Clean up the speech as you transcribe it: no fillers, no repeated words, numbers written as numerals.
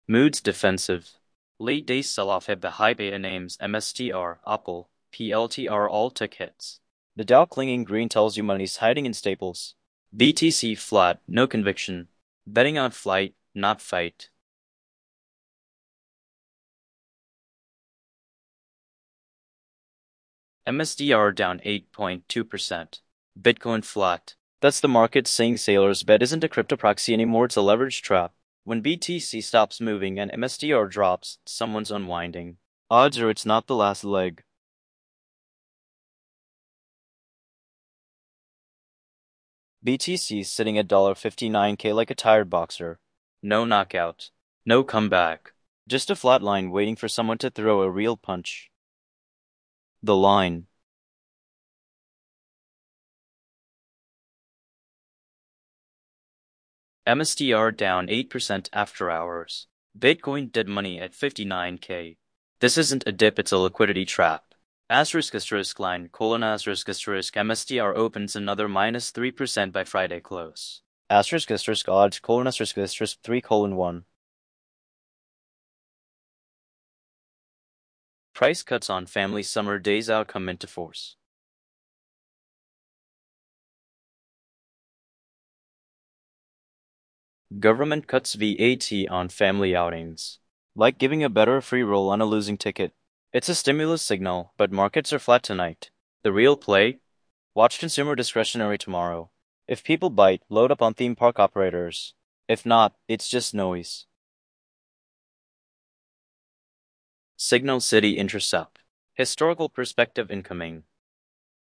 Moods defensive. Late day sell-off hit the high beta names MSTR, Apple, PLTR all took hits. The Dow clinging green tells you money's hiding in staples. BTC flat, no conviction. Betting on flight, not fight. MSDR down 8.2%. Bitcoin flat. That's the market saying Sailor's bet isn't a crypto proxy anymore, it's a leverage trap. When BTC stops moving and MSDR drops, someone's unwinding. Odds are it's not the last leg. BTC sitting at $59K like a tired boxer. No knockout. No comeback. Just a flat line waiting for someone to throw a real punch. The line. MSTR down 8% after hours. Bitcoin dead money at 59K. This isn't a dip, it's a liquidity trap. *** line, MSTR opens another minus 3% by Friday close. *** odds, 3:1. Price cuts on family summer days out come into force. Government cuts VAT on family outings. Like giving a better free roll on a losing ticket. It's a stimulus signal, but markets are flat tonight. The real play? Watch consumer discretionary tomorrow. If people bite, load up on theme park operators. If not, it's just noise. Signal City intercept. Historical perspective incoming.